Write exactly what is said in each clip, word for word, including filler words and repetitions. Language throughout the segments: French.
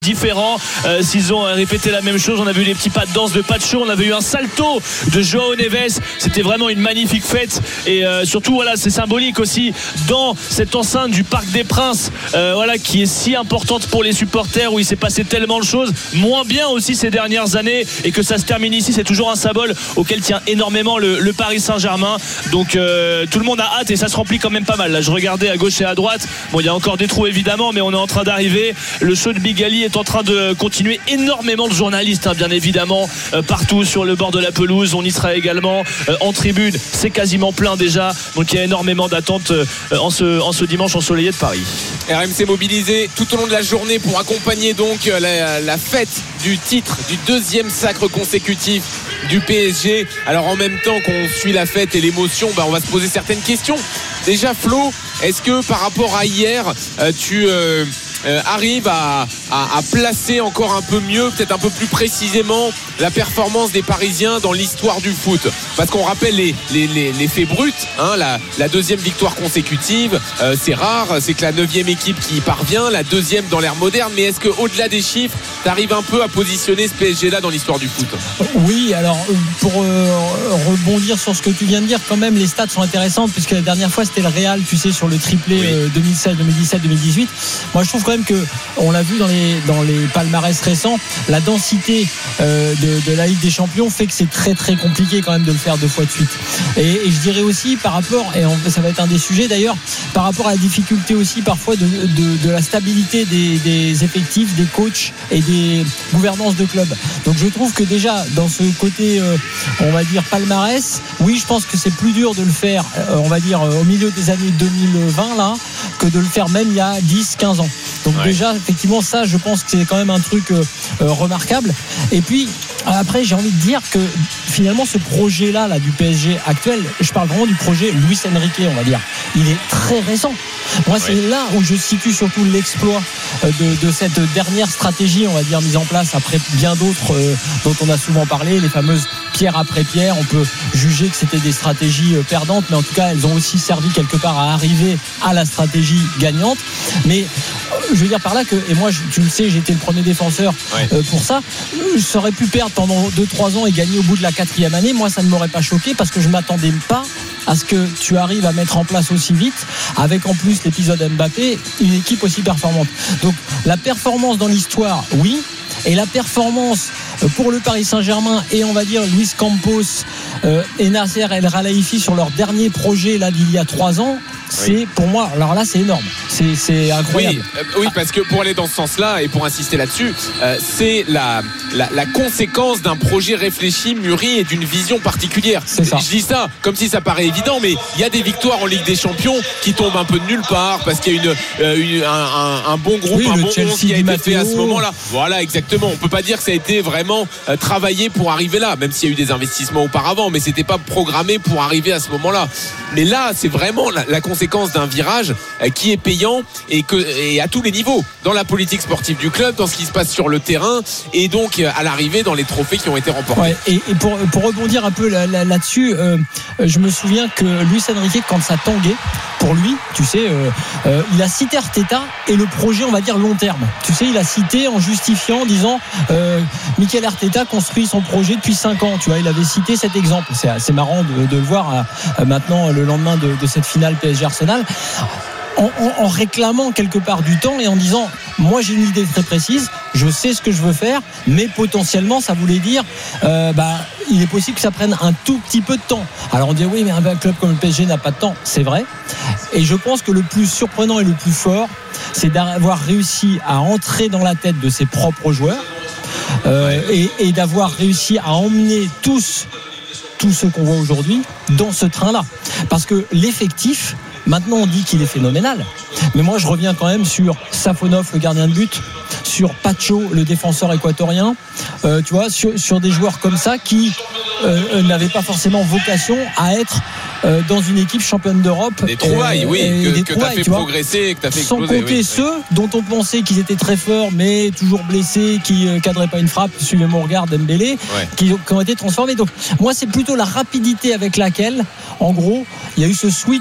différents, euh, s'ils ont répété la même chose. On a vu des petits pas de danse de Pacho, on avait eu un salto de Joao Neves, c'était vraiment une magnifique fête et euh, surtout voilà, c'est symbolique aussi dans cette enceinte du Parc des Princes euh, voilà, qui est si importante pour les supporters, où il s'est passé tellement de choses, moins bien aussi ces dernières années, et que ça se termine ici, c'est toujours un symbole auquel tient énormément le, le Paris Saint-Germain. Donc euh, tout le monde a hâte et ça se remplit quand même pas mal. Là je regardais à gauche et à droite, bon il y a encore des trous évidemment, mais on est en train d'arriver. Le show de Big Ali est en train de continuer. Énormément de journalistes hein, bien évidemment euh, partout sur le bord de la pelouse. On y sera également euh, en tribune, c'est quasiment plein déjà, donc il y a énormément d'attentes euh, en, ce, en ce dimanche ensoleillé de Paris. R M C mobilisé tout au long de la journée pour accompagner donc la, la fête du titre, du deuxième sacre consécutif du P S G. Alors en même temps qu'on suit la fête et l'émotion, bah, on va se poser certaines questions. Déjà Flo, est-ce que par rapport à hier euh, tu euh, Euh, arrive à, à, à placer encore un peu mieux, peut-être un peu plus précisément, la performance des Parisiens dans l'histoire du foot? Parce qu'on rappelle les, les, les, les faits bruts, hein, la, la deuxième victoire consécutive, euh, c'est rare, c'est que la neuvième équipe qui y parvient, la deuxième dans l'ère moderne. Mais est-ce qu'au-delà des chiffres, tu arrives un peu à positionner ce P S G là dans l'histoire du foot? Oui, alors pour euh, rebondir sur ce que tu viens de dire, quand même les stats sont intéressantes, puisque la dernière fois c'était le Real, tu sais, sur le triplé oui. euh, deux mille seize, deux mille dix-sept, deux mille dix-huit. Moi je trouve quand même que, on l'a vu dans les, dans les palmarès récents, la densité euh, de, de la Ligue des Champions fait que c'est très très compliqué quand même de le faire deux fois de suite. Et, et je dirais aussi par rapport, et on, ça va être un des sujets d'ailleurs, par rapport à la difficulté aussi parfois de, de, de la stabilité des, des effectifs, des coachs et des gouvernances de clubs. Donc je trouve que déjà dans ce côté euh, on va dire palmarès, oui je pense que c'est plus dur de le faire euh, on va dire euh, au milieu des années deux mille vingt là, que de le faire même il y a dix quinze ans. Donc ouais. Déjà effectivement ça je pense que c'est quand même un truc euh, euh, remarquable. Et puis après j'ai envie de dire que finalement ce projet là, là du P S G actuel, je parle vraiment du projet Luis Enrique, on va dire, il est très récent. Moi ouais. C'est là où je situe surtout l'exploit de, de cette dernière stratégie, on va dire, mise en place après bien d'autres euh, dont on a souvent parlé, les fameuses pierre après pierre. On peut juger que c'était des stratégies perdantes, mais en tout cas elles ont aussi servi quelque part à arriver à la stratégie gagnante. Mais je veux dire par là que, et moi tu le sais, j'étais le premier défenseur ouais. euh, pour ça, je aurais pu perdre pendant deux trois ans et gagner au bout de la quatrième année. Moi ça ne m'aurait pas choqué, parce que je ne m'attendais pas à ce que tu arrives à mettre en place aussi vite, avec en plus l'épisode Mbappé, une équipe aussi performante. Donc la performance dans l'histoire, oui, et la performance pour le Paris Saint-Germain et on va dire Luis Campos euh, et Nasser El Khelaifi sur leur dernier projet là d'il y a trois ans, c'est oui. Pour moi, alors là c'est énorme, c'est, c'est incroyable. Oui, euh, oui, parce que pour aller dans ce sens-là et pour insister là-dessus, euh, c'est la, la, la conséquence d'un projet réfléchi, mûri et d'une vision particulière. C'est ça. Je dis ça comme si ça paraît évident, mais il y a des victoires en Ligue des Champions qui tombent un peu de nulle part parce qu'il y a une, euh, une, un, un, un bon groupe, oui, un bon onze qui a été fait à ce moment-là. Voilà, exactement. On peut pas dire que ça a été vraiment euh, travaillé pour arriver là, même s'il y a eu des investissements auparavant, mais c'était pas programmé pour arriver à ce moment-là. Mais là, c'est vraiment la, la conséquence d'un virage euh, qui est payant et, que, et à tous les niveaux, dans la politique sportive du club, dans ce qui se passe sur le terrain et donc euh, à l'arrivée dans les trophées qui ont été remportés. Ouais, et, et pour, pour rebondir un peu là, là, là-dessus, euh, je me souviens que Luis Enrique, quand ça tanguait pour lui, tu sais, euh, euh, il a cité Arteta et le projet, on va dire long terme. Tu sais, il a cité en justifiant, en disant euh, Mikel Arteta construit son projet depuis cinq ans. Tu vois, il avait cité cet exemple. C'est assez marrant de, de le voir euh, maintenant le lendemain de, de cette finale P S G Arsenal. En, en, en réclamant quelque part du temps et en disant moi j'ai une idée très précise, je sais ce que je veux faire, mais potentiellement ça voulait dire euh, bah, il est possible que ça prenne un tout petit peu de temps. Alors on dit oui, mais un club comme le P S G n'a pas de temps, c'est vrai, et je pense que le plus surprenant et le plus fort, c'est d'avoir réussi à entrer dans la tête de ses propres joueurs euh, et, et d'avoir réussi à emmener tous tous ceux qu'on voit aujourd'hui dans ce train-là, parce que l'effectif, maintenant on dit qu'il est phénoménal, mais moi je reviens quand même sur Safonov, le gardien de but, sur Pacho, le défenseur équatorien, euh, tu vois, sur, sur des joueurs comme ça qui euh, n'avaient pas forcément vocation à être euh, dans une équipe championne d'Europe. Des trouvailles, euh, oui, que, que tu as fait progresser, que tu as fait exploser. Sans compter oui. ceux dont on pensait qu'ils étaient très forts, mais toujours blessés, qui ne euh, cadraient pas une frappe, suivez mon regard, Dembélé, ouais. qui, qui ont été transformés. Donc moi c'est plutôt la rapidité avec laquelle, en gros, il y a eu ce switch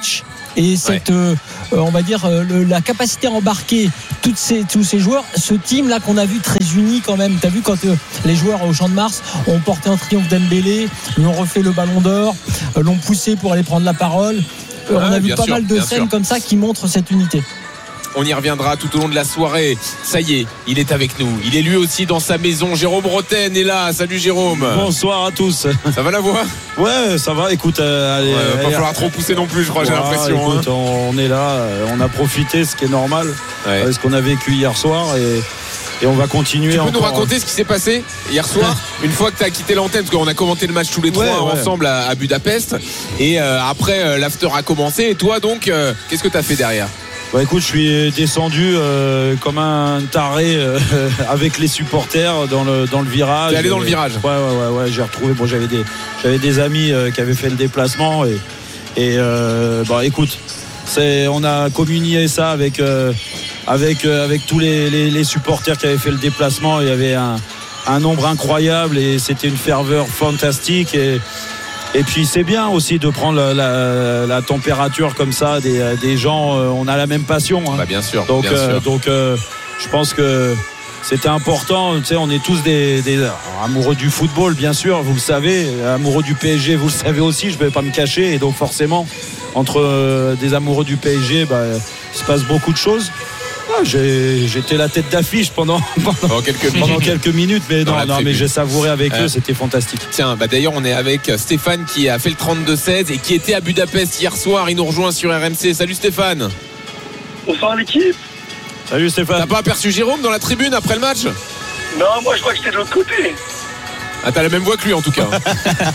et cette, ouais. euh, on va dire, euh, le, la capacité à embarquer toutes ces, tous ces joueurs, ce team là qu'on a vu très uni quand même. T'as vu quand euh, les joueurs au Champ de Mars ont porté en triomphe Dembélé, lui ont refait le ballon d'or, euh, l'ont poussé pour aller prendre la parole. Euh, ouais, on a vu pas sûr, mal de scènes sûr. comme ça qui montrent cette unité. On y reviendra tout au long de la soirée. Ça y est, il est avec nous. Il est lui aussi dans sa maison. Jérôme Bretagne est là. Salut Jérôme. Bonsoir à tous. Ça va la voix ? Ouais, ça va. Écoute, euh, allez, ouais, va pas allez, falloir trop pousser non plus, je crois. Ouais, j'ai l'impression. Écoute, hein. on est là. On a profité, ce qui est normal, ouais. euh, ce qu'on a vécu hier soir et. Et on va continuer. Tu peux encore. nous raconter ce qui s'est passé hier soir, une fois que tu as quitté l'antenne, parce qu'on a commenté le match tous les trois ouais, ouais. ensemble à, à Budapest. Et euh, après, euh, l'after a commencé. Et toi, donc, euh, qu'est-ce que tu as fait derrière ? Bah écoute, je suis descendu euh, comme un taré euh, avec les supporters dans le dans le virage. T'es allé dans le virage. Ouais ouais ouais, ouais j'ai retrouvé. Bon, j'avais des j'avais des amis euh, qui avaient fait le déplacement et et euh, bah écoute, c'est on a communié ça avec. Euh, avec euh, avec tous les, les, les supporters qui avaient fait le déplacement. Il y avait un, un nombre incroyable et c'était une ferveur fantastique et, et puis c'est bien aussi de prendre la, la, la température comme ça des, des gens. On a la même passion hein. Bah bien sûr donc, bien euh, sûr. donc euh, je pense que c'était important, tu sais, on est tous des, des amoureux du football bien sûr, vous le savez, amoureux du P S G, vous le savez aussi, je ne vais pas me cacher et donc forcément entre euh, des amoureux du P S G bah, il se passe beaucoup de choses. Ah, j'ai, j'étais la tête d'affiche pendant, pendant, pendant, quelques, pendant minutes. quelques minutes, mais non, non mais j'ai savouré avec euh, eux, c'était fantastique. Tiens, bah d'ailleurs, on est avec Stéphane qui a fait le trente-deux seize et qui était à Budapest hier soir. Il nous rejoint sur R M C. Salut Stéphane. Bonsoir l'équipe. Salut Stéphane. T'as pas aperçu Jérôme dans la tribune après le match ? Non, moi je crois que j'étais de l'autre côté. Ah, t'as la même voix que lui en tout cas. Là,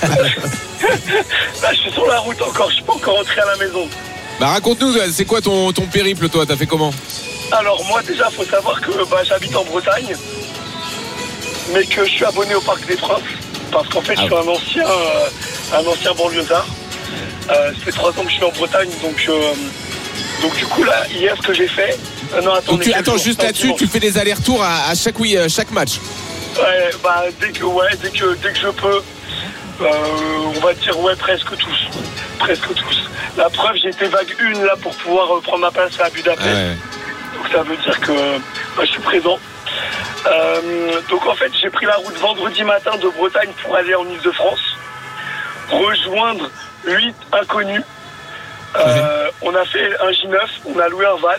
je suis sur la route encore, je suis pas encore rentré à la maison. Bah raconte-nous, c'est quoi ton, ton périple toi ? T'as fait comment ? Alors moi déjà faut savoir que bah, j'habite en Bretagne, mais que je suis abonné au Parc des Princes, parce qu'en fait ah je suis un ancien euh, un ancien banlieusard. Euh, ça fait trois ans que je suis en Bretagne, donc euh, donc du coup là hier ce que j'ai fait. Euh, non attends, donc tu, attends juste là-dessus, tu fais des allers-retours à, à chaque oui, chaque match. Ouais bah dès que ouais dès que dès que je peux. Euh, on va dire ouais presque tous, presque tous. La preuve j'ai été vague une là pour pouvoir euh, prendre ma place à Budapest. Ouais. Donc ça veut dire que bah, je suis présent. Euh, donc en fait j'ai pris la route vendredi matin de Bretagne pour aller en Ile-de-France, rejoindre huit inconnus. Euh, on a fait un J neuf, on a loué un van.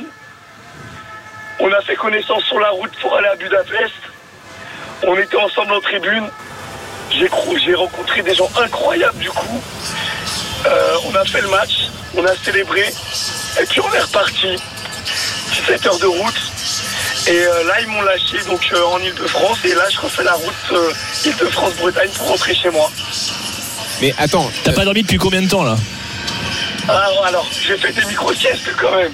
On a fait connaissance sur la route pour aller à Budapest. On était ensemble en tribune. J'ai, j'ai rencontré des gens incroyables du coup. Euh, on a fait le match, on a célébré et puis on est reparti. dix-sept heures de route et euh, là ils m'ont lâché donc euh, en Ile-de-France et là je refais la route euh, Ile-de-France-Bretagne pour rentrer chez moi. Mais attends, t'as pas dormi depuis combien de temps là ? Alors, alors j'ai fait des micro-siestes quand même.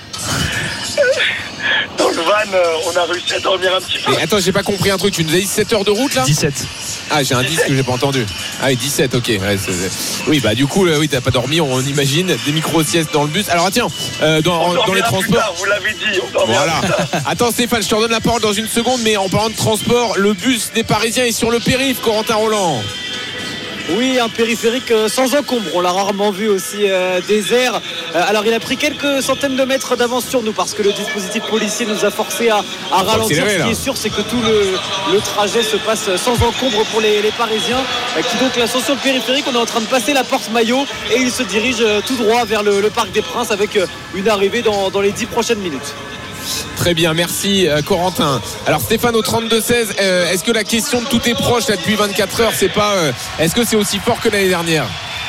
Dans le van, euh, on a réussi à dormir un petit peu. Mais attends, j'ai pas compris un truc. Tu nous as dit sept heures de route là ? dix-sept. Ah, j'ai un dix que j'ai pas entendu. Ah oui, dix-sept, ok. Ouais, c'est, c'est... Oui, bah du coup, euh, oui, t'as pas dormi, on imagine. Des micro-siestes dans le bus. Alors tiens, euh, dans, on dans les transports. Plus tard, vous l'avez dit, on dormira voilà. plus tard. Attends Stéphane, je te redonne la parole dans une seconde, mais en parlant de transport, le bus des Parisiens est sur le périph', Corentin Roland. Oui, un périphérique sans encombre, on l'a rarement vu aussi euh, désert. Euh, alors il a pris quelques centaines de mètres d'avance sur nous parce que le dispositif policier nous a forcé à, à ralentir. Ce qui est sûr, c'est que tout le, le trajet se passe sans encombre pour les, les Parisiens euh, qui donc là sont sur le périphérique. On est en train de passer la porte Maillot et ils se dirigent euh, tout droit vers le, le Parc des Princes avec euh, une arrivée dans, dans les dix prochaines minutes. Très bien, merci euh, Corentin. Alors Stéphane au trente-deux seize, euh, est-ce que la question de tout est proche là depuis vingt-quatre heures, c'est pas euh, est-ce que c'est aussi fort que l'année dernière ?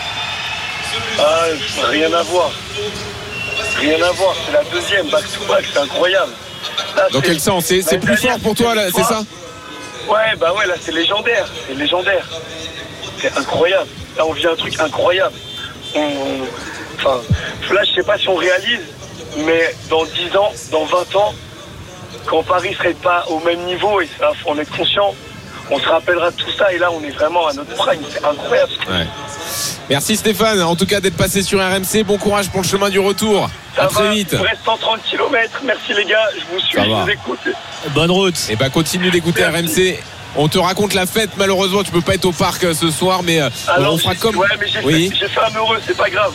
Ah, rien à voir. Rien à voir, c'est la deuxième back to back, c'est incroyable. Là, dans c'est, quel sens ? C'est, c'est plus fort pour toi là, c'est ça ? Ouais, bah ouais, là c'est légendaire, c'est légendaire. C'est incroyable. Là on vit un truc incroyable. On, on, enfin, là je sais pas si on réalise. Mais dans dix ans, dans vingt ans, quand Paris serait pas au même niveau, et ça, faut en être conscient, on se rappellera de tout ça et là on est vraiment à notre prime, c'est incroyable. Ouais. Merci Stéphane, en tout cas d'être passé sur R M C, bon courage pour le chemin du retour. Ça à va, très vite. Il me reste cent trente kilomètres, merci les gars, je vous suis, je vous écoute. Bonne route. Et bah continue d'écouter merci. R M C. On te raconte la fête, malheureusement tu peux pas être au parc ce soir, mais alors, on fera comme. Ouais, mais j'ai, oui. fait, j'ai fait un heureux, c'est pas grave.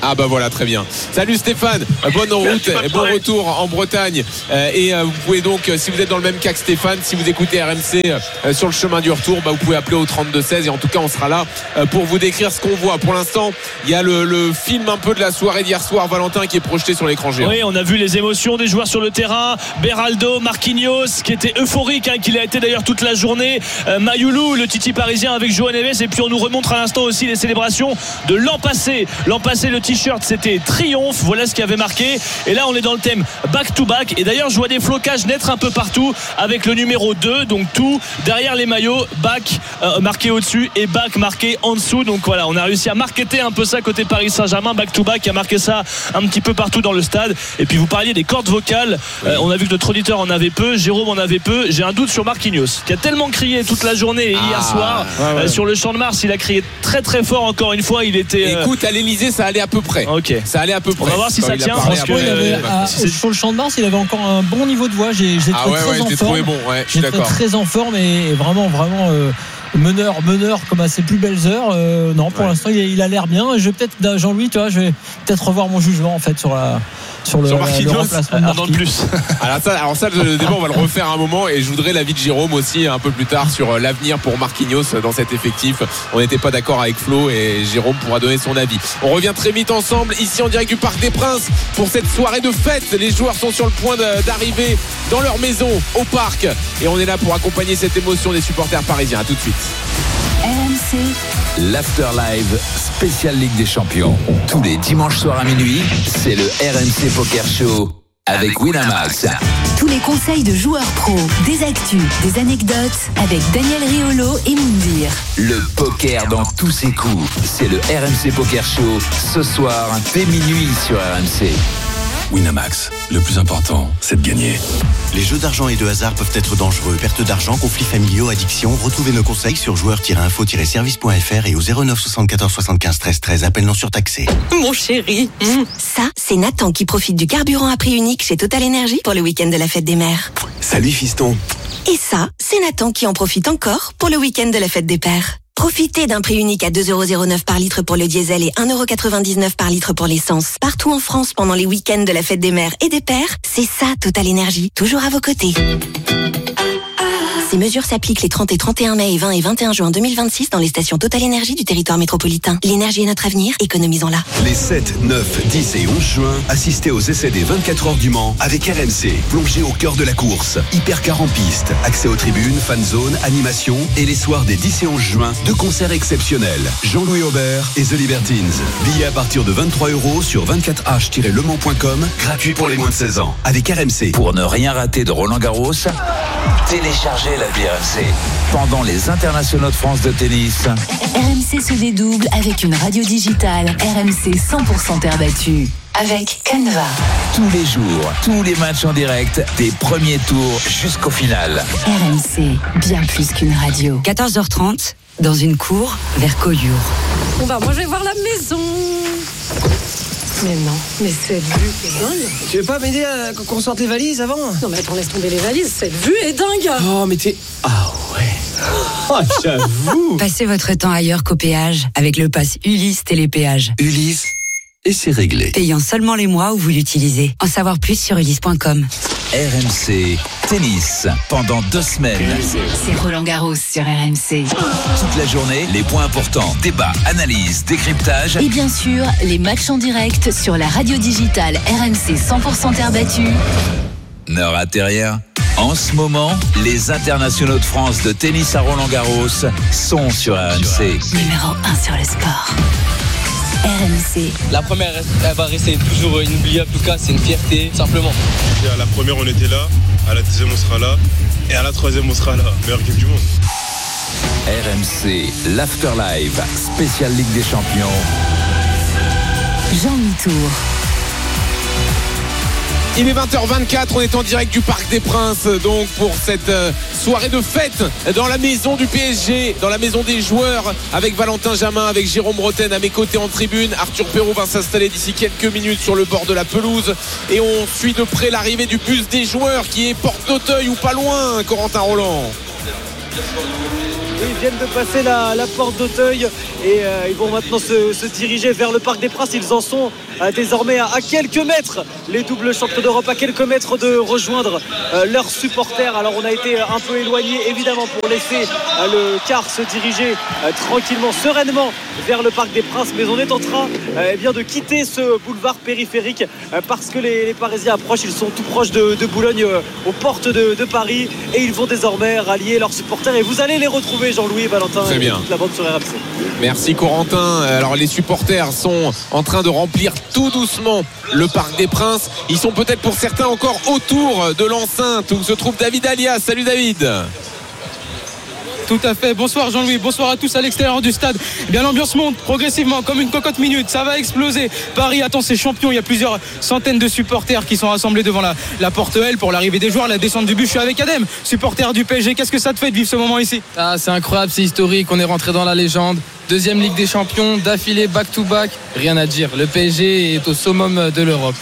Ah bah voilà, très bien. Salut Stéphane, bonne route et bon retour en Bretagne. Euh, et euh, vous pouvez donc, euh, si vous êtes dans le même cas que Stéphane, si vous écoutez R M C euh, sur le chemin du retour, bah, vous pouvez appeler au trente-deux seize et en tout cas on sera là euh, pour vous décrire ce qu'on voit. Pour l'instant, il y a le, le film un peu de la soirée d'hier soir, Valentin, qui est projeté sur l'écran géant. Oui, on a vu les émotions des joueurs sur le terrain. Beraldo, Marquinhos qui était euphorique, hein, qu'il a été d'ailleurs toute la journée. euh, Mayoulou, le Titi parisien avec Joao Neves. Et puis on nous remontre à l'instant aussi les célébrations de l'an passé. L'an passé, le t-shirt c'était triomphe, voilà ce qui avait marqué. Et là on est dans le thème back to back. Et d'ailleurs je vois des flocages naître un peu partout avec le numéro deux, donc tout derrière les maillots, back euh, marqué au-dessus et back marqué en dessous. Donc voilà, on a réussi à marketer un peu ça côté Paris Saint-Germain. Back to back a marqué ça un petit peu partout dans le stade. Et puis vous parliez des cordes vocales, oui. euh, on a vu que notre auditeur en avait peu, Jérôme en avait peu. J'ai un doute sur Marquinhos qui a tellement crié toute la journée et ah, hier soir ouais, ouais. Euh, sur le Champ de Mars, il a crié très très fort encore une fois. Il était euh... écoute, à l'Élysée ça allait à peu près. Ok, ça allait à peu près. On va voir si ça tient. Franchement, il avait, à, si sur le Champ de Mars, il avait encore un bon niveau de voix. J'ai, j'ai ah trouvé ouais, très ouais, en j'ai forme. Trouvé bon, ouais, je suis d'accord. Très en forme et vraiment vraiment. Euh, meneur meneur comme à ses plus belles heures. Euh, non, pour ouais. l'instant il, il a l'air bien. Je vais peut-être, Jean-Louis, tu vois, je vais peut-être revoir mon jugement en fait sur la sur le, sur la, le remplacement de Marquinhos. plus. alors ça, alors ça le débat on va le refaire un moment et je voudrais l'avis de Jérôme aussi un peu plus tard sur l'avenir pour Marquinhos dans cet effectif. On n'était pas d'accord avec Flo et Jérôme pourra donner son avis. On revient très vite ensemble ici en direct du Parc des Princes pour cette soirée de fête. Les joueurs sont sur le point de, d'arriver dans leur maison au parc et on est là pour accompagner cette émotion des supporters parisiens. À tout de suite. R M C, l'After Live spécial Ligue des Champions. Tous les dimanches soirs à minuit, c'est le R M C Poker Show avec Winamax. Tous les conseils de joueurs pros, des actus, des anecdotes avec Daniel Riolo et Moundir. Le poker dans tous ses coups, c'est le R M C Poker Show ce soir dès minuit sur R M C. Winamax, le plus important, c'est de gagner. Les jeux d'argent et de hasard peuvent être dangereux. Perte d'argent, conflits familiaux, addiction. Retrouvez nos conseils sur joueurs tiret info tiret service point f r et au zéro neuf soixante-quatorze soixante-quinze treize treize. Appel non surtaxé. Mon chéri. Mmh. Ça, c'est Nathan qui profite du carburant à prix unique chez Total Energy pour le week-end de la fête des mères. Salut fiston. Et ça, c'est Nathan qui en profite encore pour le week-end de la fête des pères. Profitez d'un prix unique à deux euros zéro neuf par litre pour le diesel et un euro quatre-vingt-dix-neuf par litre pour l'essence. Partout en France pendant les week-ends de la fête des mères et des pères, c'est ça Total Energy, toujours à vos côtés. Ces mesures s'appliquent les trente et trente et un mai et vingt et vingt et un juin deux mille vingt-six dans les stations Total Energy du territoire métropolitain. L'énergie est notre avenir, économisons-la. Les sept, neuf, dix et onze juin, assistez aux essais des vingt-quatre heures du Mans avec R M C. Plongez au cœur de la course. Hypercar en piste, accès aux tribunes, fan zone, animation et les soirs des dix et onze juin, deux concerts exceptionnels. Jean-Louis Aubert et The Libertines. Billets à partir de vingt-trois euros sur vingt-quatre h tiret le mans point com, gratuit pour les moins de seize ans. Avec R M C. Pour ne rien rater de Roland Garros, téléchargez l'appli R M C. Pendant les internationaux de France de tennis, R M C se dédouble avec une radio digitale R M C cent pour cent terre battue avec Canva. Tous les jours, tous les matchs en direct, des premiers tours jusqu'au final. R M C, bien plus qu'une radio. quatorze heures trente, dans une cour vers Collioure. Bon bah moi je vais voir la maison. Mais non, mais cette vue est dingue. Tu veux pas m'aider à qu'on sorte les valises avant? Non mais attends, laisse tomber les valises, cette vue est dingue. Oh mais t'es... Ah ouais. Oh j'avoue. Passez votre temps ailleurs qu'au péage avec le pass Ulysse Télépéage. Ulysse, et c'est réglé. Payant seulement les mois où vous l'utilisez. En savoir plus sur ulysse point com. R M C Tennis, pendant deux semaines. C'est Roland Garros sur R M C. Toute la journée, les points importants, débats, analyses, décryptage. Et bien sûr, les matchs en direct sur la radio digitale R M C cent pour cent terre battue. Ne ratez rien. En ce moment, les internationaux de France de tennis à Roland Garros sont sur R M C. Numéro un sur le sport. R M C. La première, elle va rester toujours inoubliable. En tout cas, c'est une fierté, simplement. À la première, on était là. À la deuxième, on sera là. Et à la troisième, on sera là. Meilleure équipe du monde. R M C, l'After Live, spécial Ligue des Champions. Jean Mitour. Il est vingt heures vingt-quatre, on est en direct du Parc des Princes donc pour cette euh, soirée de fête dans la maison du P S G, dans la maison des joueurs avec Valentin Jamin, avec Jérôme Roten à mes côtés en tribune. Arthur Perrault va s'installer d'ici quelques minutes sur le bord de la pelouse et on suit de près l'arrivée du bus des joueurs qui est porte d'Auteuil ou pas loin, Corentin Roland. Ils viennent de passer la, la porte d'Auteuil et euh, ils vont maintenant se, se diriger vers le Parc des Princes. Ils en sont euh, désormais à, à quelques mètres, les doubles champions d'Europe, à quelques mètres de rejoindre euh, leurs supporters. Alors on a été un peu éloigné évidemment pour laisser euh, le car se diriger euh, tranquillement, sereinement vers le Parc des Princes, mais on est en train euh, eh bien, de quitter ce boulevard périphérique euh, parce que les, les Parisiens approchent. Ils sont tout proches de, de Boulogne, euh, aux portes de, de Paris, et ils vont désormais rallier leurs supporters et vous allez les retrouver, Jean-Louis, Valentin. Très bien. Toute la bande sur R M C. Merci Corentin. Alors les supporters sont en train de remplir tout doucement le Parc des Princes. Ils sont peut-être pour certains encore autour de l'enceinte où se trouve David Alias. Salut David. Tout à fait. Bonsoir Jean-Louis, bonsoir à tous à l'extérieur du stade. Eh bien, l'ambiance monte progressivement comme une cocotte minute. Ça va exploser. Paris attend ses champions. Il y a plusieurs centaines de supporters qui sont rassemblés devant la, la porte L pour l'arrivée des joueurs, la descente du bus. Je suis avec Adem, supporter du P S G. Qu'est-ce que ça te fait de vivre ce moment ici? Ah, c'est incroyable, c'est historique. On est rentré dans la légende. Deuxième Ligue des Champions, d'affilée, back-to-back. Rien à dire. Le P S G est au summum de l'Europe.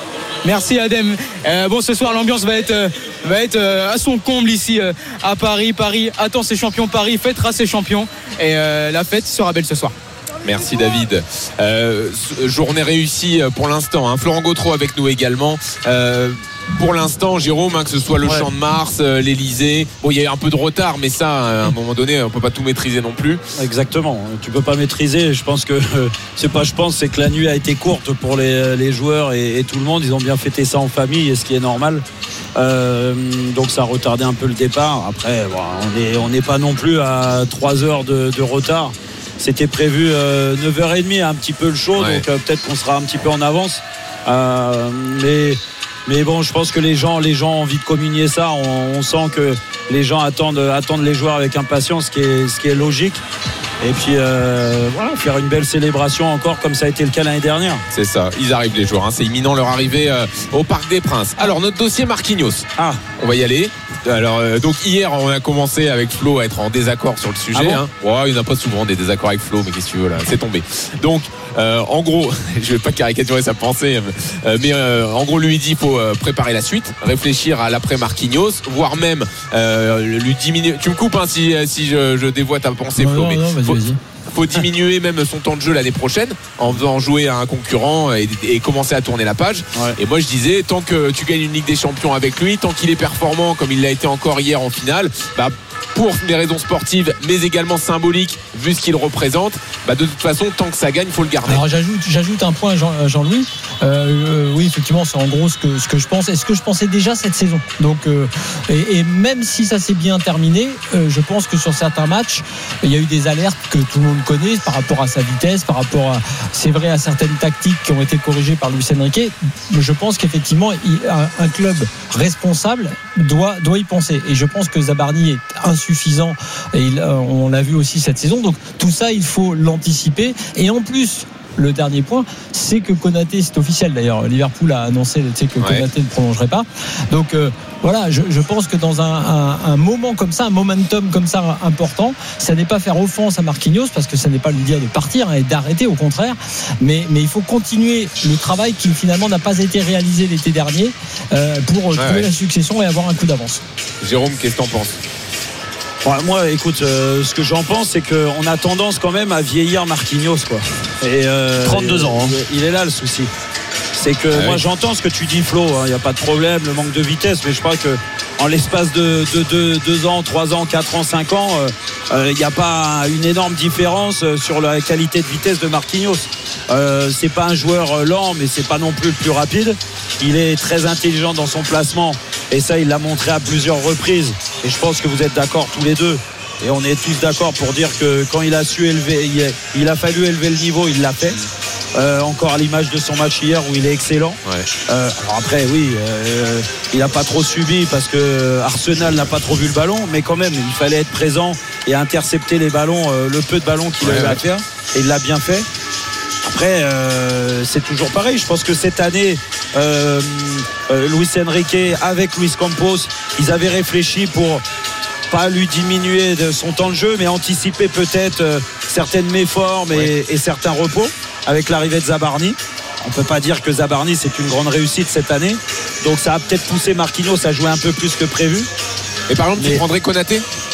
Merci Adem. Euh, bon, ce soir l'ambiance va être, euh, va être euh, à son comble ici euh, à Paris. Paris attend ses champions. Paris fêtera ses champions. Et euh, la fête sera belle ce soir. Merci David. Euh, journée réussie pour l'instant. Hein. Florent Gautreau avec nous également. Euh, pour l'instant, Jérôme, hein, que ce soit le ouais. Champ de Mars, euh, l'Elysée. Bon, il y a eu un peu de retard, mais ça, à un moment donné, on peut pas tout maîtriser non plus. Exactement. Tu peux pas maîtriser. Je pense que euh, c'est pas. Je pense, c'est que la nuit a été courte pour les, les joueurs et, et tout le monde. Ils ont bien fêté ça en famille, et ce qui est normal. Euh, donc ça a retardé un peu le départ. Après, bon, on n'est on n'est pas non plus à trois heures de, de retard. C'était prévu euh, neuf heures trente, un petit peu le show, ouais. donc euh, peut-être qu'on sera un petit peu en avance. Euh, mais, mais bon, je pense que les gens, les gens ont envie de communier ça. On, on sent que les gens attendent, attendent les joueurs avec impatience, ce qui est, ce qui est logique. Et puis euh, voilà, faire une belle célébration encore comme ça a été le cas l'année dernière. C'est ça, ils arrivent les joueurs, hein. C'est imminent leur arrivée euh, au Parc des Princes. Alors notre dossier Marquinhos, ah. on va y aller. Alors euh, donc hier on a commencé avec Flo à être en désaccord sur le sujet. Ah bon hein. Ouais, il n'y en a pas souvent des désaccords avec Flo, mais qu'est-ce que tu veux là, c'est tombé. Donc euh, en gros, je vais pas caricaturer sa pensée, euh, mais euh, en gros lui dit il faut euh, préparer la suite, réfléchir à l'après Marquinhos, voire même euh, lui diminuer. Tu me coupes hein, si, si je, je dévoie ta pensée, non, Flo, non, mais non, vas-y, faut, vas-y. faut diminuer même son temps de jeu l'année prochaine en faisant jouer à un concurrent et, et commencer à tourner la page. Ouais. Et moi je disais, tant que tu gagnes une Ligue des Champions avec lui, tant qu'il est performant comme il l'a été encore hier en finale, bah pour des raisons sportives mais également symboliques vu ce qu'il représente, bah de toute façon tant que ça gagne il faut le garder. Alors j'ajoute, j'ajoute un point Jean, Jean-Louis euh, euh, oui effectivement c'est en gros ce que, ce que je pense et ce que je pensais déjà cette saison donc, euh, et, et même si ça s'est bien terminé euh, je pense que sur certains matchs il y a eu des alertes que tout le monde connaît par rapport à sa vitesse, par rapport à c'est vrai à certaines tactiques qui ont été corrigées par Luis Enrique. Je pense qu'effectivement il, un, un club responsable doit, doit y penser et je pense que Zabarni est insuffisant et il, on l'a vu aussi cette saison donc tout ça il faut l'anticiper et en plus le dernier point c'est que Konaté c'est officiel d'ailleurs Liverpool a annoncé tu sais, que ouais. Konaté ne prolongerait pas donc euh, voilà je, je pense que dans un, un, un moment comme ça un momentum comme ça important ça n'est pas faire offense à Marquinhos parce que ça n'est pas lui dire de partir hein, et d'arrêter au contraire mais, mais il faut continuer le travail qui finalement n'a pas été réalisé l'été dernier euh, pour ouais, trouver ouais. la succession et avoir un coup d'avance. Jérôme, qu'est-ce que t'en penses? Ouais, moi, écoute, euh, ce que j'en pense, c'est qu'on a tendance quand même à vieillir Marquinhos, quoi. Et euh, trente-deux ans. Hein. Il, il est là le souci. C'est que ah, moi, oui. j'entends ce que tu dis, Flo. Il hein, n'y a pas de problème, le manque de vitesse, mais je crois que en l'espace de deux ans, trois ans, quatre ans, cinq ans, il euh, n'y euh, a pas une énorme différence sur la qualité de vitesse de Marquinhos. Euh, c'est pas un joueur lent, mais c'est pas non plus le plus rapide. Il est très intelligent dans son placement, et ça, il l'a montré à plusieurs reprises. Et je pense que vous êtes d'accord tous les deux. Et on est tous d'accord pour dire que quand il a su élever, il a fallu élever le niveau, il l'a fait. Euh, encore à l'image de son match hier où il est excellent. Ouais. Euh, alors après, oui, euh, il n'a pas trop subi parce que Arsenal n'a pas trop vu le ballon, mais quand même, il fallait être présent et intercepter les ballons, euh, le peu de ballons qu'il ouais, avait ouais. à faire. Et il l'a bien fait. Après, euh, c'est toujours pareil. Je pense que cette année, euh, euh, Luis Enrique avec Luis Campos, ils avaient réfléchi pour pas lui diminuer de son temps de jeu, mais anticiper peut-être euh, certaines méformes ouais. et, et certains repos avec l'arrivée de Zabarni. On ne peut pas dire que Zabarni c'est une grande réussite cette année, donc ça a peut-être poussé Marquinhos à jouer un peu plus que prévu. Et par exemple, mais... tu prendrais Konaté ?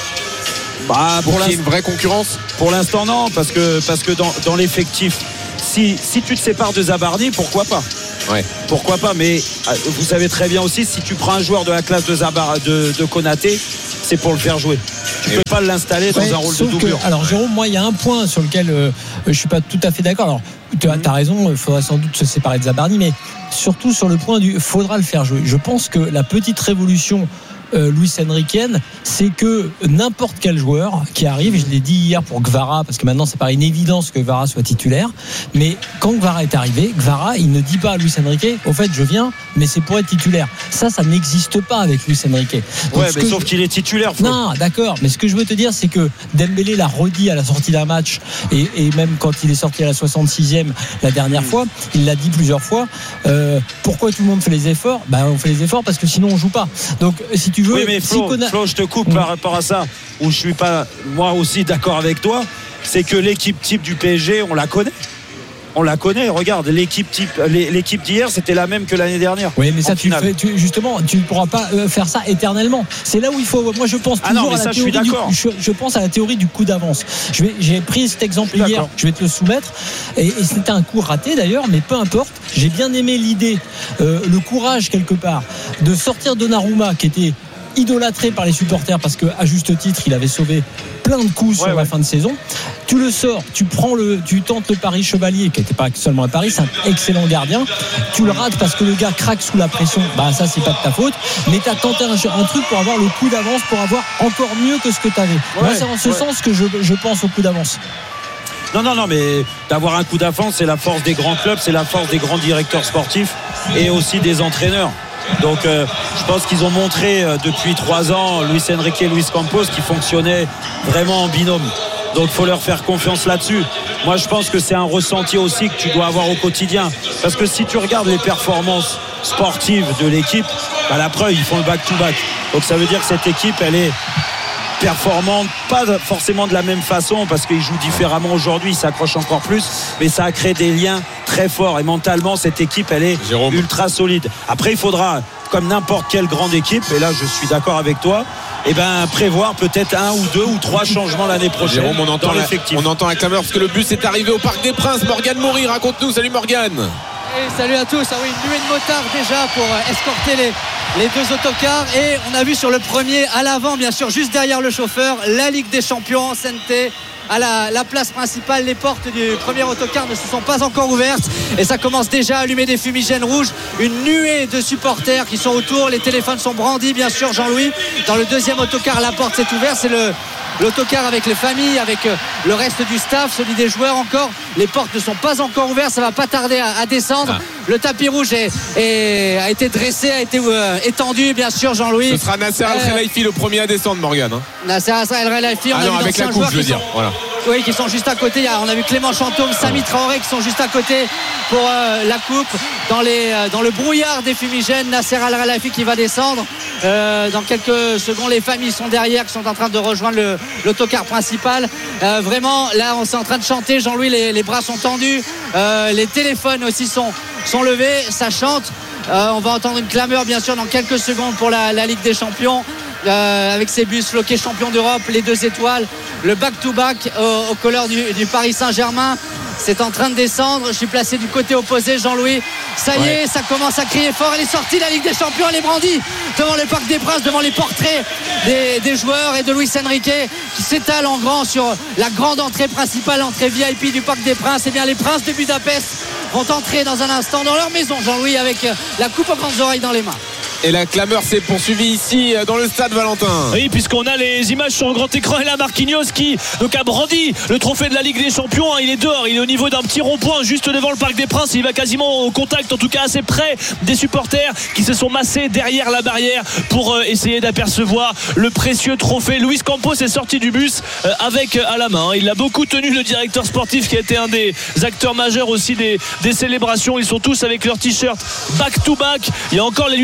Bah, pour, pour qu'il y ait une vraie concurrence. Pour l'instant, non, parce que, parce que dans, dans l'effectif, si, si tu te sépares de Zabardi, pourquoi pas? Ouais. Pourquoi pas, mais vous savez très bien aussi, si tu prends un joueur de la classe de, Zabar, de, de Konaté, c'est pour le faire jouer. Tu ne peux pas l'installer dans ouais, un rôle de doublure. Que, alors Jérôme, moi il y a un point sur lequel euh, je ne suis pas tout à fait d'accord. Alors tu as, mmh. as raison, il faudra sans doute se séparer de Zabardi, mais surtout sur le point du il faudra le faire jouer. Je pense que la petite révolution Euh, Luis Enriquez, c'est que n'importe quel joueur qui arrive, je l'ai dit hier pour Gvara, parce que maintenant c'est pas une évidence que Gvara soit titulaire, mais quand Gvara est arrivé, Gvara il ne dit pas à Luis Enriquez au fait je viens mais c'est pour être titulaire. Ça ça n'existe pas avec Luis Enriquez. Donc, ouais mais sauf je... qu'il est titulaire. Faut... Non d'accord, mais ce que je veux te dire c'est que Dembélé l'a redit à la sortie d'un match et, et même quand il est sorti à la soixante-sixième la dernière mmh. fois, il l'a dit plusieurs fois, euh, pourquoi tout le monde fait les efforts? Ben on fait les efforts parce que sinon on joue pas. Donc si tu veux, oui mais Flo, si Flo, je te coupe mmh. par rapport à ça, où je suis pas moi aussi d'accord avec toi, c'est que l'équipe type du P S G on la connaît. On la connaît, regarde, l'équipe type, l'équipe d'hier, c'était la même que l'année dernière. Oui, mais ça, tu fais, tu, justement, tu ne pourras pas faire ça éternellement. C'est là où il faut. Moi, je pense toujours ah non, mais à la ça, théorie. Je, suis d'accord. Du, je, je pense à la théorie du coup d'avance. Je vais, j'ai pris cet exemple hier. D'accord. Je vais te le soumettre. Et, et c'était un coup raté d'ailleurs, mais peu importe. J'ai bien aimé l'idée, euh, le courage quelque part, de sortir Donnarumma, qui était idolâtré par les supporters parce qu'à juste titre il avait sauvé plein de coups sur ouais, la ouais. fin de saison. Tu le sors, tu prends le, tu tentes le pari Chevalier qui n'était pas seulement un pari, c'est un excellent gardien. Tu le rates parce que le gars craque sous la pression. Bah ça c'est pas de ta faute, mais t'as tenté un, un truc pour avoir le coup d'avance, pour avoir encore mieux que ce que t'avais. Ouais, Moi c'est en ce ouais. sens que je, je pense au coup d'avance. Non, non, non, mais d'avoir un coup d'avance, c'est la force des grands clubs, c'est la force des grands directeurs sportifs et aussi des entraîneurs. Donc euh, je pense qu'ils ont montré euh, depuis trois ans Luis Enrique et Luis Campos qui fonctionnaient vraiment en binôme. Donc il faut leur faire confiance là-dessus. Moi je pense que c'est un ressenti aussi que tu dois avoir au quotidien. Parce que si tu regardes les performances sportives de l'équipe, bah, la preuve ils font le back-to-back. Donc ça veut dire que cette équipe elle est performante, pas forcément de la même façon parce qu'ils jouent différemment aujourd'hui, ils s'accrochent encore plus, mais ça a créé des liens très forts et mentalement cette équipe elle est Jérôme. ultra solide. Après il faudra, comme n'importe quelle grande équipe, et là je suis d'accord avec toi, et eh ben prévoir peut-être un ou deux ou trois changements l'année prochaine. Jérôme, on entend, dans la, l'effectif. on entend la clameur parce que le bus est arrivé au Parc des Princes. Morgane Maury, raconte-nous. Salut Morgane. Et salut à tous. Ah oui, une nuée de motards déjà pour escorter les, les deux autocars. Et on a vu sur le premier à l'avant, bien sûr, juste derrière le chauffeur, la Ligue des Champions, S N T. À la, la place principale, les portes du premier autocar ne se sont pas encore ouvertes et ça commence déjà à allumer des fumigènes rouges. Une nuée de supporters qui sont autour, les téléphones sont brandis, bien sûr, Jean-Louis. Dans le deuxième autocar, la porte s'est ouverte, c'est le l'autocar avec les familles, avec le reste du staff, celui des joueurs encore. Les portes ne sont pas encore ouvertes, ça va pas tarder à, à descendre. Ah. Le tapis rouge est, est, a été dressé, a été euh, étendu, bien sûr, Jean-Louis. Ce sera Nasser Al-Khelaifi euh, le premier à descendre, Morgane. Hein. Nasser Al-Khelaifi, on ah a non, vu avec la coupe, je veux dire. Sont, voilà. Oui, qui sont juste à côté. On a vu Clément Chantôme, Samy Traoré qui sont juste à côté pour euh, la coupe. Dans, les, euh, dans le brouillard des fumigènes, Nasser Al-Khelaifi qui va descendre. Euh, dans quelques secondes, les familles sont derrière, qui sont en train de rejoindre le, l'autocar principal. Euh, vraiment, là, on est en train de chanter. Jean-Louis, les, les bras sont tendus. Euh, les téléphones aussi sont, sont levés. Ça chante. Euh, on va entendre une clameur, bien sûr, dans quelques secondes pour la, la Ligue des Champions. Euh, avec ses bus floqués champions d'Europe, les deux étoiles, le back-to-back aux, aux couleurs du, du Paris Saint-Germain. C'est en train de descendre. Je suis placé du côté opposé, Jean-Louis. Ça y ouais. est, ça commence à crier fort. Elle est sortie, la Ligue des Champions, elle est brandie devant le Parc des Princes, devant les portraits des, des joueurs et de Luis Enrique qui s'étale en grand sur la grande entrée principale, entrée V I P du Parc des Princes. Et bien les Princes de Budapest vont entrer dans un instant dans leur maison, Jean-Louis, avec la coupe aux grandes oreilles dans les mains. Et la clameur s'est poursuivie ici dans le stade, Valentin. Oui, puisqu'on a les images sur le grand écran. Et là, Marquinhos qui donc a brandi le trophée de la Ligue des Champions. Il est dehors, il est au niveau d'un petit rond-point juste devant le Parc des Princes. Il va quasiment au contact, en tout cas assez près des supporters qui se sont massés derrière la barrière pour essayer d'apercevoir le précieux trophée. Luis Campos est sorti du bus avec à la main. Il a beaucoup tenu, le directeur sportif qui a été un des acteurs majeurs aussi des, des célébrations. Ils sont tous avec leur t-shirt back to back. Il y a encore les lunettes de soleil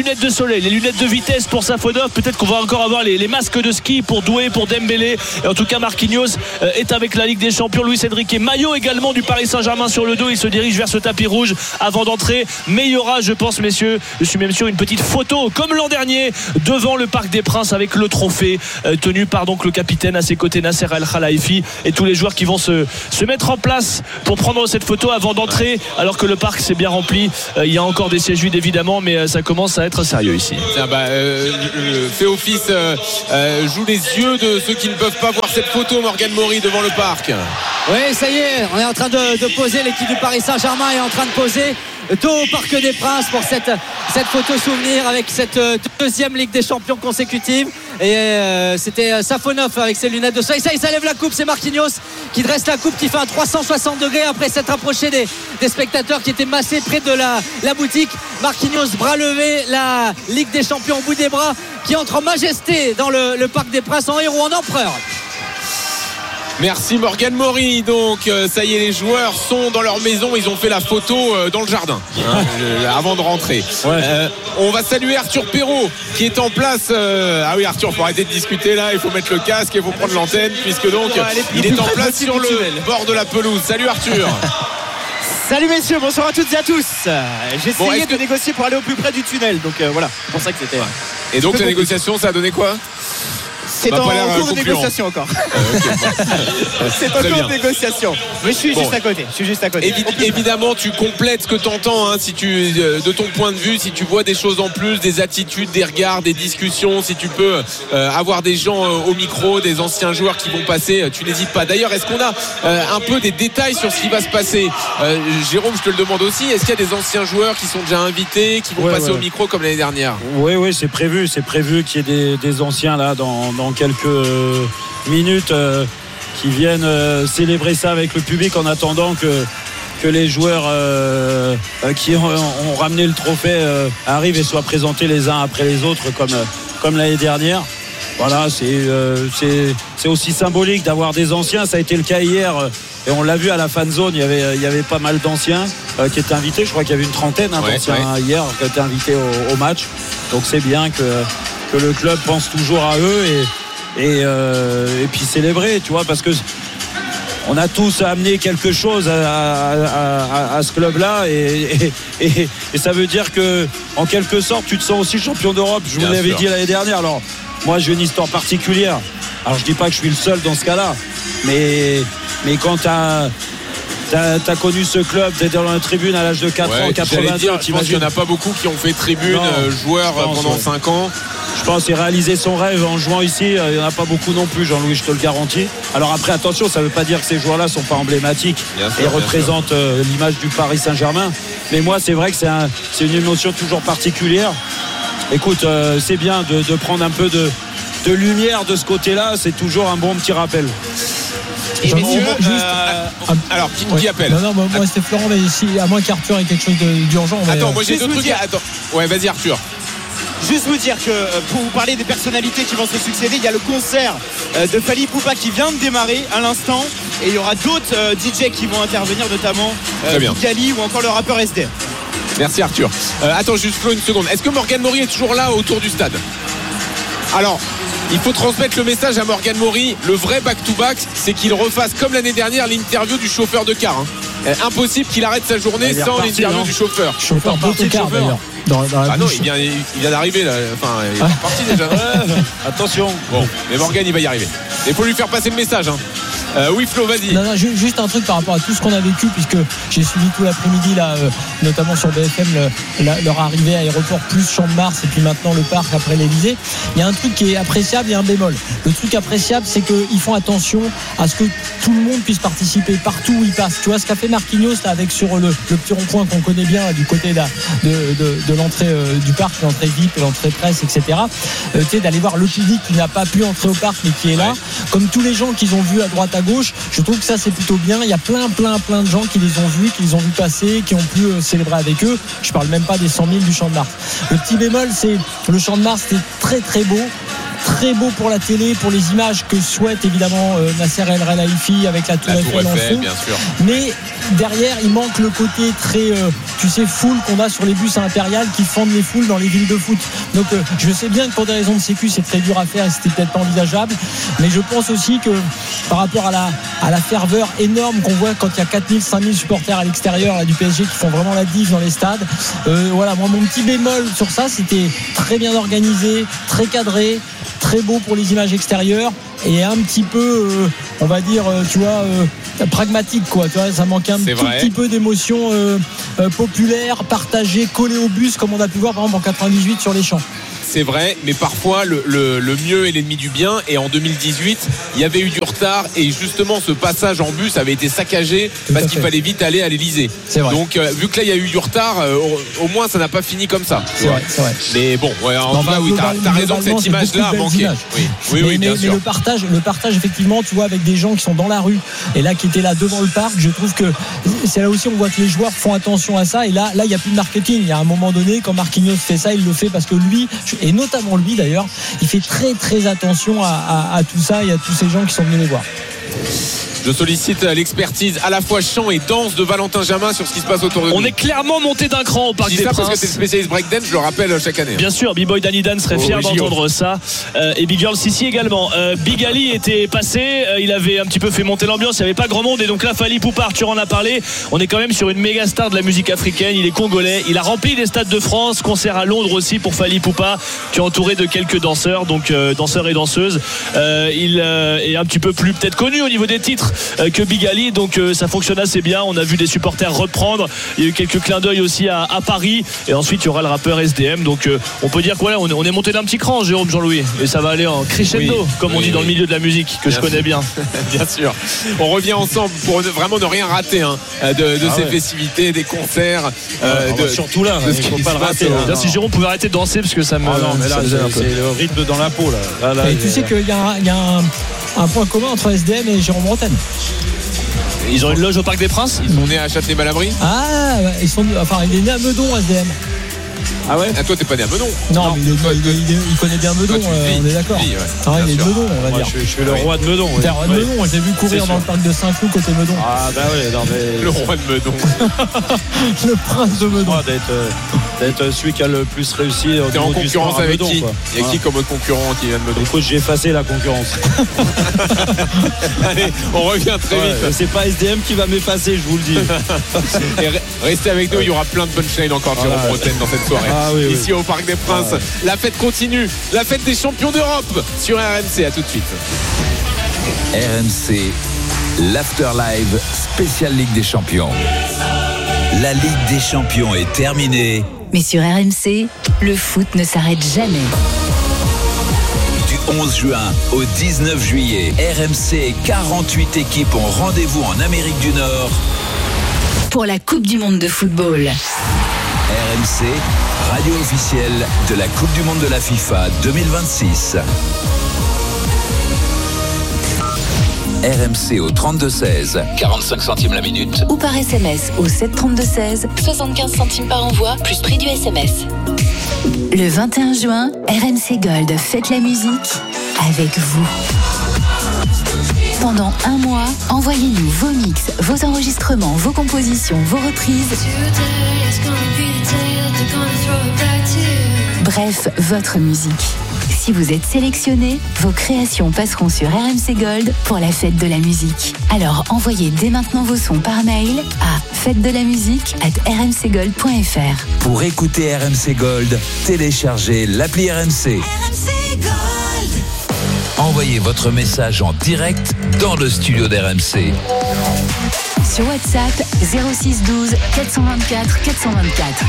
soleil, les lunettes de vitesse pour Safonov. Peut-être qu'on va encore avoir les, les masques de ski pour Doué, pour Dembélé. Et en tout cas, Marquinhos euh, est avec la Ligue des Champions. Luis Enrique, maillot également du Paris Saint-Germain sur le dos. Il se dirige vers ce tapis rouge avant d'entrer. Mais il y aura, je pense, messieurs, je suis même sûr, une petite photo comme l'an dernier devant le Parc des Princes avec le trophée euh, tenu par donc le capitaine à ses côtés, Nasser El Khelaifi, et tous les joueurs qui vont se, se mettre en place pour prendre cette photo avant d'entrer, alors que le parc s'est bien rempli. Euh, il y a encore des sièges vides évidemment, mais euh, ça commence à être sérieux ici. Tiens, bah, euh, le fait office euh, euh, joue les yeux de ceux qui ne peuvent pas voir cette photo. Morgan Mori devant le parc. Oui, ça y est, on est en train de, de poser. L'équipe du Paris Saint-Germain est en train de poser dos au Parc des Princes pour cette, cette photo souvenir avec cette deuxième Ligue des Champions consécutive. Et euh, c'était Safonov avec ses lunettes de soleil. Ça, il lève la coupe, c'est Marquinhos qui dresse la coupe, qui fait un trois cent soixante degrés après s'être approché des, des spectateurs qui étaient massés près de la, la boutique. Marquinhos, bras levés, la Ligue des Champions au bout des bras, qui entre en majesté dans le, le Parc des Princes, en héros, en empereur. Merci Morgan Mori. Donc euh, ça y est, les joueurs sont dans leur maison. Ils ont fait la photo euh, dans le jardin hein, euh, avant de rentrer. Ouais. euh, On va saluer Arthur Perrault qui est en place. euh, Ah oui Arthur, faut arrêter de discuter là. Il faut mettre le casque, il faut prendre l'antenne, puisque donc il est en place sur le bord de la pelouse. Salut Arthur. Salut messieurs, bonsoir à toutes et à tous. J'ai essayé bon, de que... négocier pour aller au plus près du tunnel. Donc euh, voilà, c'est pour ça que c'était ouais. Et donc la négociation, ça a donné quoi? C'est en cours de négociation encore. Euh, okay, bon. C'est en cours de négociation. Mais je suis bon. juste à côté. Je suis juste à côté. Évi- évidemment, tu complètes ce que tu entends. Hein, si tu, de ton point de vue, si tu vois des choses en plus, des attitudes, des regards, des discussions, si tu peux euh, avoir des gens euh, au micro, des anciens joueurs qui vont passer, tu n'hésites pas. D'ailleurs, est-ce qu'on a euh, un peu des détails sur ce qui va se passer? euh, Jérôme, je te le demande aussi. Est-ce qu'il y a des anciens joueurs qui sont déjà invités, qui vont ouais, passer ouais. au micro comme l'année dernière? Oui, oui, c'est prévu. C'est prévu qu'il y ait des, des anciens là dans, dans quelques minutes euh, qui viennent euh, célébrer ça avec le public en attendant que, que les joueurs euh, qui ont, ont ramené le trophée euh, arrivent et soient présentés les uns après les autres comme, comme l'année dernière. Voilà, c'est, euh, c'est, c'est aussi symbolique d'avoir des anciens. Ça a été le cas hier et on l'a vu à la fan zone. Il y avait, il y avait pas mal d'anciens euh, qui étaient invités. Je crois qu'il y avait une trentaine hein, ouais, d'anciens ouais. hier qui étaient invités au, au match. Donc c'est bien que, que le club pense toujours à eux et Et, euh, et puis célébrer, tu vois, parce que on a tous amené quelque chose à, à, à, à ce club-là et, et, et, et ça veut dire que en quelque sorte tu te sens aussi champion d'Europe. Je vous Bien l'avais sûr. dit l'année dernière. Alors moi j'ai une histoire particulière. Alors je dis pas que je suis le seul dans ce cas-là, mais, mais quand t'as T'as, t'as connu ce club, t'étais dans la tribune à l'âge de quatre ouais, ans, quatre-vingt-deux. Je pense qu'il n'y en a pas beaucoup qui ont fait tribune, non, euh, joueur pense, pendant ouais. cinq ans. Je pense qu'il a réalisé son rêve en jouant ici. Il n'y en a pas beaucoup non plus, Jean-Louis, je te le garantis. Alors après, attention, ça ne veut pas dire que ces joueurs-là ne sont pas emblématiques bien et sûr, représentent euh, l'image du Paris Saint-Germain. Mais moi, c'est vrai que c'est, un, c'est une émotion toujours particulière. Écoute, euh, c'est bien de, de prendre un peu de, de lumière de ce côté-là. C'est toujours un bon petit rappel. Et messieurs, juste, euh, alors qui, ouais. qui appelle? Non, non, moi, moi c'était Florent, mais si, à moins qu'Arthur ait quelque chose de, d'urgent. Attends, va... moi j'ai deux trucs. Dire... Attends, ouais, vas-y Arthur. Juste vous dire que pour vous parler des personnalités qui vont se succéder, il y a le concert de Fally Ipupa qui vient de démarrer à l'instant, et il y aura d'autres D J qui vont intervenir, notamment Gali ou encore le rappeur S D. Merci Arthur. Euh, attends juste Flo une seconde. Est-ce que Morgan Mori est toujours là autour du stade? Alors. Il faut transmettre le message à Morgan Mori. Le vrai back-to-back, c'est qu'il refasse comme l'année dernière l'interview du chauffeur de car. Hein. Impossible qu'il arrête sa journée sans reparti, l'interview non du chauffeur. Chauffeur d'autocar d'ailleurs. Dans, dans ah non, il vient, il vient d'arriver là. Enfin, il est ah. parti déjà. Attention. Bon, mais Morgan, il va y arriver. Il faut lui faire passer le message. Hein. Euh, oui Flo, vas-y. Non, non, juste un truc par rapport à tout ce qu'on a vécu, puisque j'ai suivi tout l'après-midi là, euh, notamment sur B F M le, la, leur arrivée à Aéroport plus Champ de Mars et puis maintenant le parc après l'Elysée. Il y a un truc qui est appréciable et un bémol. Le truc appréciable, c'est qu'ils font attention à ce que tout le monde puisse participer partout où ils passent. Tu vois ce qu'a fait Marquinhos là, avec sur le, le petit rond-point qu'on connaît bien là, du côté là, de, de, de l'entrée euh, du parc, l'entrée V I P, l'entrée presse, et cetera. Euh, tu sais, d'aller voir le public qui n'a pas pu entrer au parc mais qui est là, ouais. Comme tous les gens qu'ils ont vus à droite à gauche. Je trouve que ça c'est plutôt bien. Il y a plein plein plein de gens qui les ont vus, qui les ont vus passer, qui ont pu euh, célébrer avec eux. Je parle même pas des cent mille du Champ de Mars. Le petit bémol, c'est le Champ de Mars, c'était très très beau, très beau pour la télé, pour les images que souhaite évidemment euh, Nasser El Khelaifi avec la Tour Eiffel en fond. Bien sûr. Mais derrière, il manque le côté très, euh, tu sais, foule qu'on a sur les bus impériales qui fendent les foules dans les villes de foot. Donc euh, je sais bien que pour des raisons de sécu, c'est très dur à faire et c'était peut-être pas envisageable. Mais je pense aussi que par rapport à la, à la ferveur énorme qu'on voit quand il y a quatre mille, cinq mille supporters à l'extérieur là, du P S G qui font vraiment la diff dans les stades, euh, voilà, moi mon petit bémol sur ça, c'était très bien organisé, très cadré, très beau pour les images extérieures et un petit peu euh, on va dire euh, tu vois euh, pragmatique quoi, tu vois, ça manquait un C'est tout vrai. petit peu d'émotion euh, euh, populaire, partagée, collée au bus comme on a pu voir par exemple en quatre-vingt-dix-huit sur les champs. C'est vrai, mais parfois le, le, le mieux est l'ennemi du bien. Et en deux mille dix-huit, il y avait eu du retard et justement ce passage en bus avait été saccagé Tout parce à qu'il fait. fallait vite aller à l'Elysée. C'est vrai. Donc euh, vu que là il y a eu du retard, euh, au, au moins ça n'a pas fini comme ça. C'est vrai, c'est vrai. Mais bon, ouais, en Non, tout cas, enfin, oui, t'as, global- t'as raison que globalement, cette c'est image-là a beaucoup de manqué. belles images. Oui, oui, mais, oui, bien mais, sûr. mais le partage, le partage effectivement, tu vois, avec des gens qui sont dans la rue et là qui étaient là devant le parc, je trouve que c'est là aussi on voit que les joueurs font attention à ça et là, là il n'y a plus de marketing. Il y a un moment donné, quand Marquinhos fait ça, il le fait parce que lui, et notamment lui d'ailleurs, il fait très très attention à, à, à tout ça et à tous ces gens qui sont venus les voir. Je sollicite l'expertise à la fois chant et danse de Valentin Jamin sur ce qui se passe autour de nous. On est clairement monté d'un cran au Parc Je dis des ça Princes. parce que t'es spécialiste breakdance, je le rappelle chaque année. Bien sûr, B-Boy Danny Dan serait Oh, fier oui, Gio. d'entendre ça. Euh, et Big Girl Sissi également. Euh, Big Ali était passé, euh, il avait un petit peu fait monter l'ambiance, il n'y avait pas grand monde. Et donc là, Fally Poupa, Arthur en a parlé. On est quand même sur une méga star de la musique africaine. Il est congolais. Il a rempli les stades de France. Concert à Londres aussi pour Fally Poupa, qui est entouré de quelques danseurs, donc euh, danseurs et danseuses. Euh, il euh, est un petit peu plus peut-être connu au niveau des titres euh, que Big Ali. Donc euh, ça fonctionne assez bien. On a vu des supporters reprendre. Il y a eu quelques clins d'œil aussi à, à Paris. Et ensuite, il y aura le rappeur S D M. Donc euh, on peut dire qu'on voilà, on est monté d'un petit cran, Jérôme, Jean-Louis. Et ça va aller en crescendo, Oui, comme on oui, dit dans oui. le milieu de la musique, que Bien je connais sûr. bien. Bien sûr. On revient ensemble pour ne- vraiment ne rien rater hein, de, de Ah ces ouais. festivités, des concerts. euh, Ah, de, surtout là, de ce il faut qui pas se le passe, rater, euh, hein. Là, si Jérôme pouvait arrêter de danser, parce que ça me. Ah non, mais là, ça me c'est, gêne un peu. c'est le rythme dans la peau là. Là, là, Et tu j'ai- sais qu'il y a, un, il y a un, un point commun entre S D M et Jérôme Bretagne. Ils ont une loge au Parc des Princes. Ils sont nés à Châtenay-Malabry. Ah, ils sont, enfin, il est né à Meudon, S D M. Ah ouais. Ah, toi, t'es pas né à Meudon. Non, mais il, est- il est- il est- il connaît bien Meudon, Toi, tu euh, vis, on est d'accord. tu vis, ouais, Ah, bien il est de sûr. Meudon, on va Moi, dire. je, suis- je suis le roi de Meudon. T'es roi de Ouais. Meudon, je l'ai vu courir C'est dans le sûr. parc de Saint-Cloud côté Meudon. Ah bah ouais, non mais Le roi de Meudon. Le prince de Meudon. moi d'être euh, d'être celui qui a le plus réussi au T'es en niveau du concurrence sport à avec Meudon, qui quoi. Il y a Ah. qui comme autre concurrent qui vient de Meudon? Écoute, j'ai effacé la concurrence. Allez, on revient très Ouais, vite. c'est pas S D M qui va m'effacer, je vous le dis. Et re- restez avec nous, il y aura plein de punchlines encore de Jérôme Voilà. Bretagne dans cette soirée. Ah oui, oui. Ici au Parc des Princes, Ah ouais. la fête continue, la fête des champions d'Europe sur R M C. À tout de suite. R M C, l'After Live spécial Ligue des Champions. La Ligue des Champions est terminée. Mais sur R M C, le foot ne s'arrête jamais. Du onze juin au dix-neuf juillet, R M C et quarante-huit équipes ont rendez-vous en Amérique du Nord. Pour la Coupe du Monde de football. R M C, radio officielle de la Coupe du Monde de la FIFA deux mille vingt-six. R M C au trente-deux seize, quarante-cinq centimes la minute. Ou par S M S au sept trente-deux seize, soixante-quinze centimes par envoi, plus prix du S M S. Le vingt et un juin, R M C Gold fête la musique avec vous. Pendant un mois, envoyez-nous vos mix, vos enregistrements, vos compositions, vos reprises. Bref, votre musique. Si vous êtes sélectionné, vos créations passeront sur R M C Gold pour la fête de la musique. Alors envoyez dès maintenant vos sons par mail à fête de la musique arobase r m c gold point f r. Pour écouter R M C Gold, téléchargez l'appli R M C. Envoyez votre message en direct dans le studio d'R M C. Sur WhatsApp zéro six douze quatre cent vingt-quatre quatre cent vingt-quatre.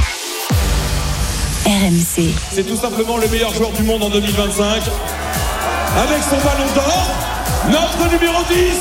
R M C. C'est tout simplement le meilleur joueur du monde en deux mille vingt-cinq. Avec son ballon d'or, notre numéro dix,